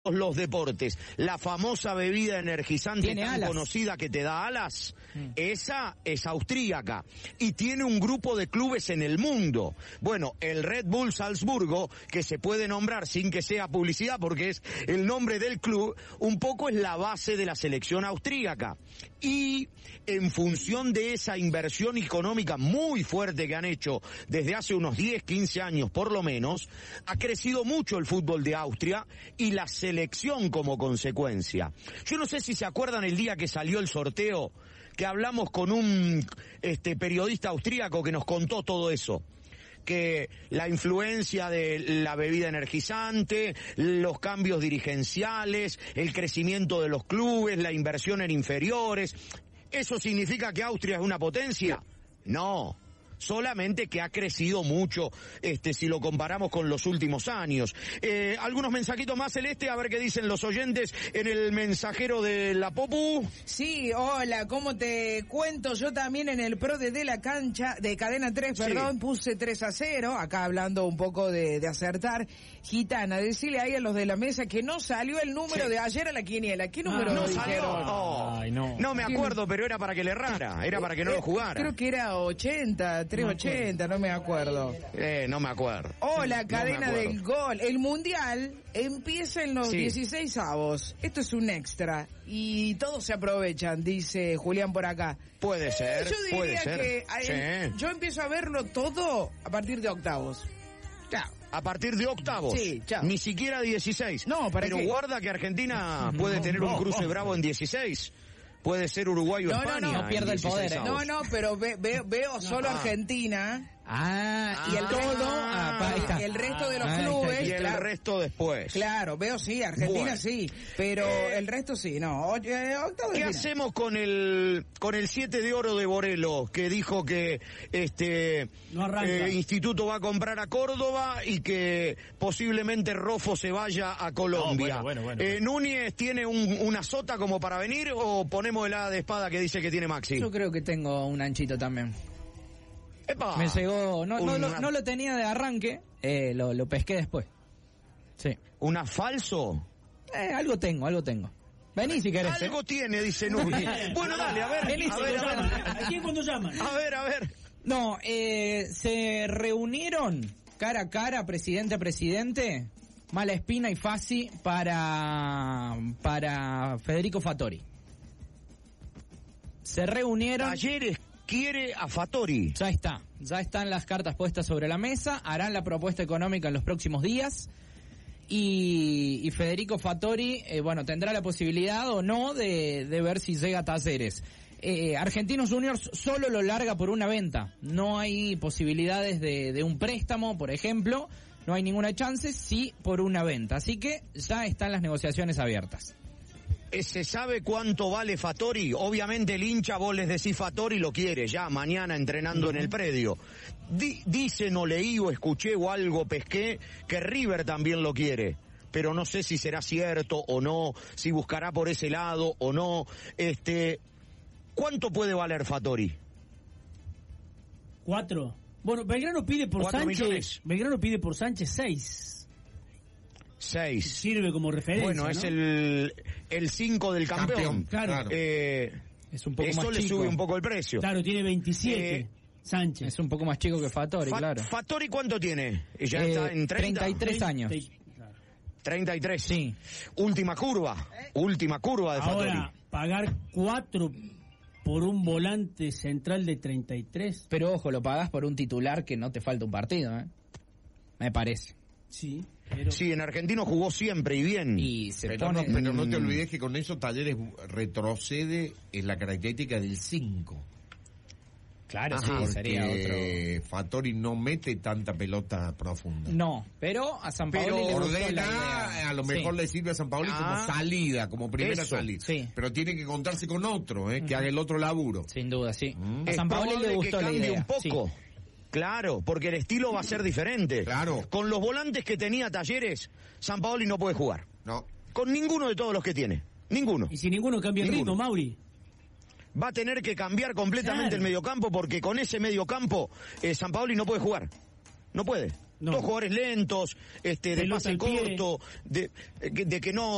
los deportes, la famosa bebida energizante tan alas. conocida que te da alas, esa es austríaca y tiene un grupo de clubes en el mundo. Bueno, el Red Bull Salzburgo, que se puede nombrar sin que sea publicidad porque es el nombre del club, un poco es la base de la selección austríaca. Y en función de esa inversión económica muy fuerte que han hecho desde hace unos 10, 15 años por lo menos, ha crecido mucho el fútbol de Austria y la selección como consecuencia. Yo no sé si se acuerdan el día que salió el sorteo, que hablamos con un periodista austríaco que nos contó todo eso, que la influencia de la bebida energizante, los cambios dirigenciales, el crecimiento de los clubes, la inversión en inferiores, ¿eso significa que Austria es una potencia? No. Solamente que ha crecido mucho, si lo comparamos con los últimos años. Algunos mensajitos más, Celeste, a ver qué dicen los oyentes en el mensajero de la Popu. Sí, hola, ¿cómo te cuento? Yo también en el pro de la cancha, de Cadena 3, perdón, puse 3-0, acá hablando un poco de acertar. Gitana, decirle ahí a los de la mesa que no salió el número de ayer a la quiniela. ¿Qué número no dijeron? salió. No me acuerdo, pero era para que le errara, era para que no lo jugara. Creo que era 80, 380, no me acuerdo. No me acuerdo. Hola, cadena del gol. El mundial empieza en los 16avos. Esto es un extra y todos se aprovechan, dice Julián por acá. Puede ser, yo diría puede ser. que yo empiezo a verlo todo a partir de octavos. Chao. A partir de octavos. Sí, chao. Ni siquiera 16. No, ¿para pero qué? Guarda que Argentina puede tener un cruce bravo en 16. Puede ser Uruguay o España. No pierde el poder. No, pero veo solo Argentina. Y el todo, el resto de los clubes. Y el resto después. Claro, veo Argentina sí, pero el resto sí, no. ¿Qué hacemos con el 7 de oro de Borelo, que dijo que Instituto va a comprar a Córdoba y que posiblemente Rofo se vaya a Colombia? Bueno. ¿Núñez tiene una sota como para venir o ponemos el hada de espada que dice que tiene Maxi? Yo creo que tengo un anchito también. ¡Epa! Me llegó, no lo tenía de arranque, lo pesqué después. Sí. ¿Una falso? Algo tengo. Vení si querés. Algo tiene, dice Núñez. Bueno, dale, a ver. ¿A quién cuando llaman? A ver. No, se reunieron cara a cara, presidente a presidente, Malaspina y Fassi para Federico Fattori. Se reunieron. Talleres quiere a Fattori. Ya están las cartas puestas sobre la mesa, harán la propuesta económica en los próximos días y Federico Fattori, tendrá la posibilidad o no de ver si llega a Talleres. Argentinos Juniors solo lo larga por una venta, no hay posibilidades de un préstamo, por ejemplo, no hay ninguna chance, sí por una venta, así que ya están las negociaciones abiertas. ¿Se sabe cuánto vale Fattori? Obviamente el hincha, vos les decís Fattori, lo quiere ya mañana entrenando en el predio. Dicen o leí o escuché o algo pesqué que River también lo quiere. Pero no sé si será cierto o no, si buscará por ese lado o no. ¿Cuánto puede valer Fattori? 4. Bueno, Belgrano pide por 4 Sánchez. millones. Belgrano pide por Sánchez 6. 6. Sirve como referencia. Bueno, ¿no? es el 5 del campeón. Claro. Es un poco eso más le chico. sube un poco el precio. Claro, tiene 27. Sánchez. Es un poco más chico que Fattori, claro. ¿Fattori cuánto tiene? ¿Ya está en 30? 33 años. 33. Sí. Última curva de Fattori. Ahora, pagar 4 por un volante central de 33. Pero ojo, lo pagás por un titular que no te falta un partido, me parece. Sí, pero... Sí, en Argentino jugó siempre y bien. Y pero no te olvides que con eso Talleres retrocede en la característica del 5. Claro, Ajá, sí, sería otro. Fattori no mete tanta pelota profunda. No, pero a San Paoli le gustó la idea. A lo mejor le sirve a San Paoli como salida, como primera salida. Sí. Pero tiene que contarse con otro, que haga el otro laburo. Sin duda, sí. A Es San Paoli le gustó que la cambie idea. un poco. Sí. Claro, porque el estilo va a ser diferente. Claro. Con los volantes que tenía Talleres, San Paoli no puede jugar. No. Con ninguno de todos los que tiene. Ninguno. Y si ninguno cambia el ritmo, Mauri. Va a tener que cambiar completamente el mediocampo porque con ese mediocampo San Paoli no puede jugar. No puede. No. Todos jugadores lentos, de Pelota pase al pie. corto, de que no